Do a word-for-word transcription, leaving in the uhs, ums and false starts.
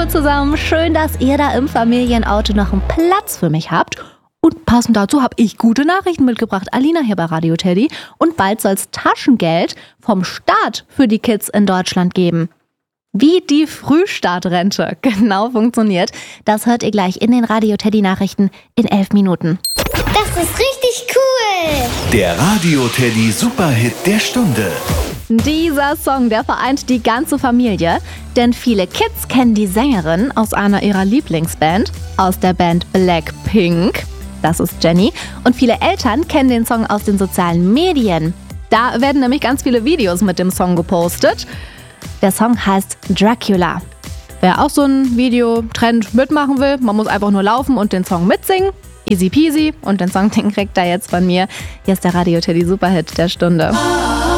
zusammen, schön, dass ihr da im Familienauto noch einen Platz für mich habt. Und passend dazu habe ich gute Nachrichten mitgebracht. Alina hier bei Radio Teddy. Und bald soll es Taschengeld vom Staat für die Kids in Deutschland geben. Wie die Frühstartrente genau funktioniert, das hört ihr gleich in den Radio Teddy Nachrichten in elf Minuten. Das ist richtig cool! Der Radio Teddy Superhit der Stunde. Dieser Song, der vereint die ganze Familie, denn viele Kids kennen die Sängerin aus einer ihrer Lieblingsband, aus der Band Blackpink. Das ist Jennie. Und viele Eltern kennen den Song aus den sozialen Medien. Da werden nämlich ganz viele Videos mit dem Song gepostet. Der Song heißt Dracula. Wer auch so ein Videotrend mitmachen will, man muss einfach nur laufen und den Song mitsingen. Easy peasy. Und den Song, den kriegt er jetzt von mir. Hier ist der Radio Teddy Superhit der Stunde.